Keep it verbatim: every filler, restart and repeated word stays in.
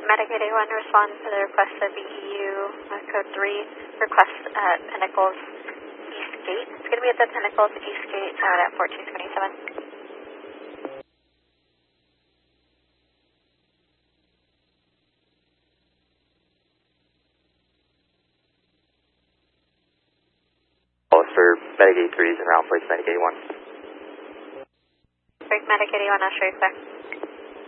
Medicaid A one, respond to the request of B E U uh, code three, request at Pinnacles East Gate. It's going to be at the Pinnacles East Gate uh, at fourteen twenty-seven. For Medicaid threes and round place Medicaid one. Break Medicaid A one, I'll show you clear.